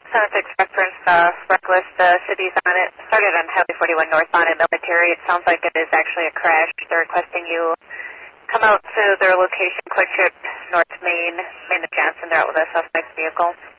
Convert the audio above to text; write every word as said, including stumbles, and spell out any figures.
Seven six reference, uh, reckless, the city's on it. Started on Highway forty-one northbound at Military. It sounds like it is actually a crash. They're requesting you come out to their location, Quick Trip, North Main, Main of Johnson. They're out with a suspect vehicle.